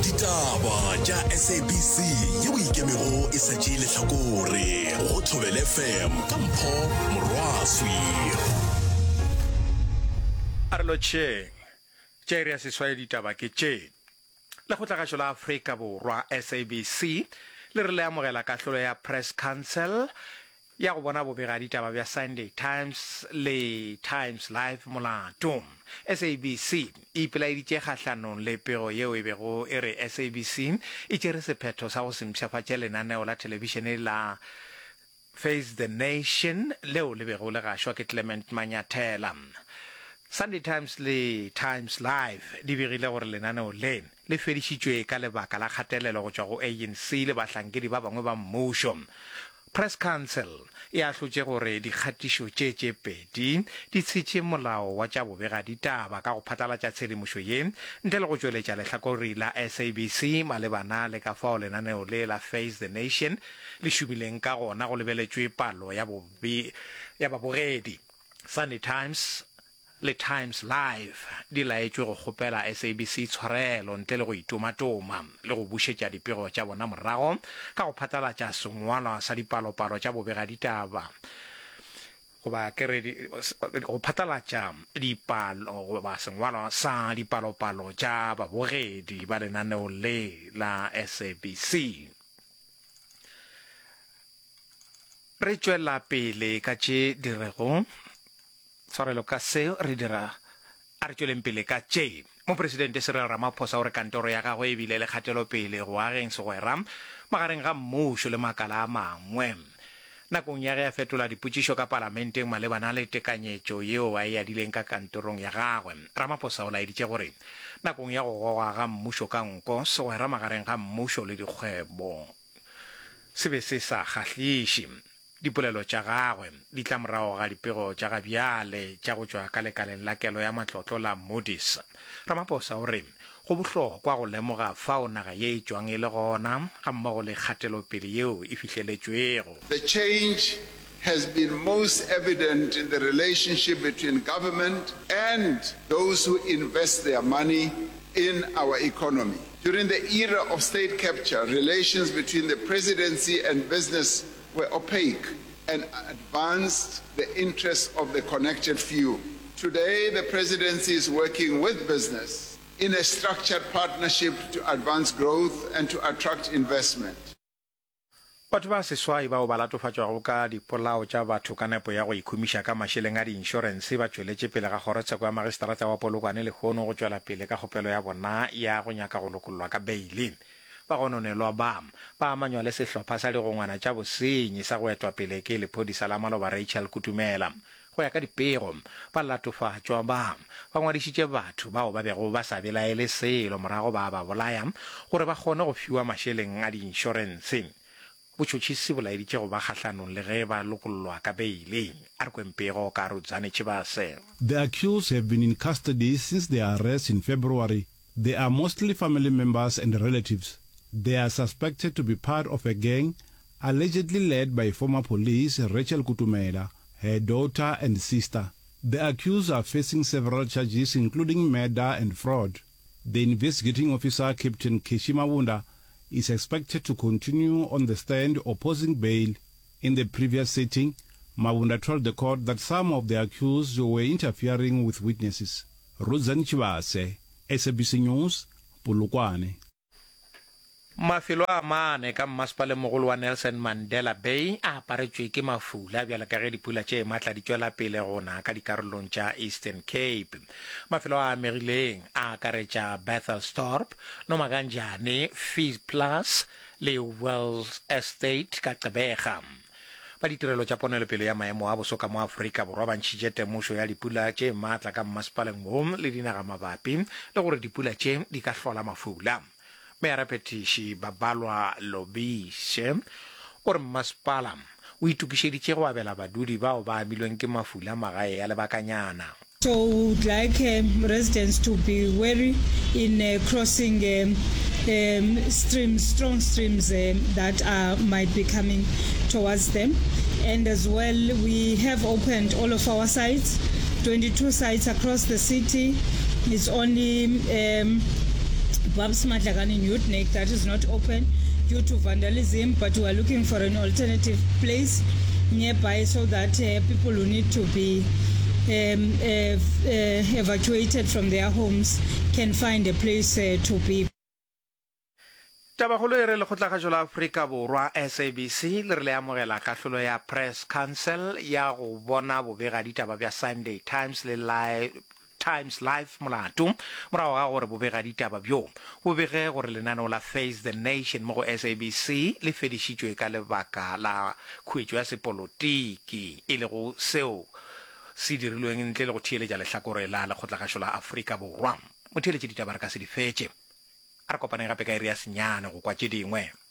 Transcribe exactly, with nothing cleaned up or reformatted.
ditaba tša S A B C yeo ikemego e sa tšee lehlakore go Thobela F M ka Mpho Morwaswi. Arlo tšeng tšere ya seswai ditaba ke tše lekgotlagatšo la Afrika Borwa S A B C le re le amogela kahlolo ya Press Council ya go bona bobega ditaba bja Sunday Times le Times Live molato. S A B C e ipelaeditše kgahlanong le pego yeo e bego e re S A B C e tšere sephetho sa go semšafatša lenaneo la televišene la Face the Nation leo le bego le gašwa ke Clement Manyathela. Sunday Times le Times Live di begile gore lenaneo le le fedišitšwe ka lebaka la kgatelelo go tšwa go A N C le bahlankedi ba bangwe ba mmušo. Press Council e ahlotše gore dikgatišo tše tše pedi di tšhetše molao wa tša bobega ditaba ka go phatlalatša tshedimošo ye ntle le go tšweletša lehlakore la S A B C malebana le ka fao lenaneo le la Face the Nation le šomileng ka gona go lebeletšwe palo ya babogedi. Sunday Times le Times Live di laetšwe go kgopela S A B C tshwarelo ntle le go itomatoma le go bušetša dipego tša bona morago ka go phatlalatša sengwalwa sa dipalopalo tša bobega ditaba goba go phatlalatša dipalo goba sengwalwa sa dipalopalo tša babogedi ba lenaneo le la S A B C. Re tšwela pele ka tše dirego tshwarelo ka seo re dira a re tšweleng pele ka tše mopresidente Cyril Ramaphosa o re kantoro ya gagwe e bile le kgatelopele go ageng segwera magareng ga mmušo le makala a mangwe nakong ya ge a fetola dipotšišo ka palamenteng malebana le tekanyetšo yeo a e adileng ka kantorong ya gagwe. Ramaphosa o laeditše gore nakong ya go goga ga mmušo ka nko segwera magareng ga mmušo le dikgwebo se be se sa kgahliše. Dipolelo tša gagwe di tla morago ga dipego tša gabjale tša go tšwa ka lekaleng la kelo ya matlotlo la Moody's. Ramaphosa o re go bohlokwa go lemoga fao naga ye e tšwang e le gona ga mmogo le kgatelopele yeo e fihleletšwego. The change has been most evident in the relationship between government and those who invest their money in our economy. During the era of state capture, relations between the presidency and business were opaque and advanced the interests of the connected few. Today, the presidency is working with business in a structured partnership to advance growth and to attract investment. Batho ba seswai bao ba latofatšwago ka dipolao tša batho ka nepo ya go ikhumiša ka mašeleng a di-insurance ba tšweletše pele ga kgorotsheko ya magistrata wa Polokwane le kgono go tšwela pele ka kgopelo ya bona ya go nyaka go lokololwa ka beile. Ba gononelwa ba ba amanywa le sehlopha sa digongwana tša bosenyi sa go etwa pele ke lephodisa la maloba Rachel Kutumela. Go ya ka dipego ba latofatšwa ba ba ngwadišitše batho bao ba bego ba sa belaele selo morago ba ba bolaya gore ba kgone go fiwa mašeleng a di-insurance. Botšhotšhisi bo laeditše go ba kgahlanong le ge ba lokololwa ka beileng. A re kwempego ka Rudzane Tšhibase. The accused have been in custody since their arrest in February. They are mostly family members and relatives. They are suspected to be part of a gang allegedly led by former police Rachel Kutumela, her daughter and sister. The accused are facing several charges including murder and fraud. The investigating officer, Captain Keshi Mabunda, is expected to continue on the stand opposing bail. In the previous sitting, Mabunda told the court that some of the accused were interfering with witnesses. Rudzane Tšhibase, S A B C News, Polokwane. Mafelo a mane ka mmasepala mogolo wa Nelson Mandela Bay a aparetšwe ke mafula bjale ka ge dipula tše maatla di tšwela pele gona ka dikarolong tša Eastern Cape. Mafelo a amegileng a akaretša Bethelsthorpe, Nomaganjane, Fees Plus le Wells Estate ka Gqeberha. Ba ditirelo tša ponelepele ya maemo a boso ka mo Afrika Borwa ba ntšhitše temošo ya dipula tše maatla ka mmasepaleng mo le dinaga mabapi le gore dipula tše di ka hlola mafula. Mayor Petishi Babalwa Lobishe or Maspala. We took shitty go abela badudi bao ba abilweng ke mafula magae a lebakanyana. So we would like um, residents to be wary in uh, crossing um, um, streams, strong streams um, that are, might be coming towards them. And as well, we have opened all of our sites, twenty-two sites across the city. It's only um, Babs Madlakani Newtnek that is not open due to vandalism, but we are looking for an alternative place nearby so that uh, people who need to be um, uh, uh, evacuated from their homes can find a place uh, to be. Tabagolo e re le kgotlagatšo la Afrika Borwa S A B C le re le amogela kahlolo ya Press Council ya go bona bobegaditaba bja Sunday Times le live Times Live molato morago ga gore bobegaditaba bjo bo bege gore lenaneo la Face the Nation mo go S A B C le fedišitšwe ka lebaka la khwetšo ya sepolotiki e le go seo se dirilweng ntle le go theeletša lehlakore la lekgotlagatšo la Afrika Borwa motheeletše ditaba re ka se di fetše a re kopane gape ka iri ya senyane go kwa tše dingwe.